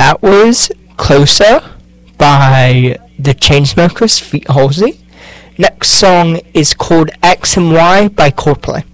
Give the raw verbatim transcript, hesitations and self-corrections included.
that was Closer by the Chainsmokers feat. Halsey. Next song is called X and Y by Coldplay.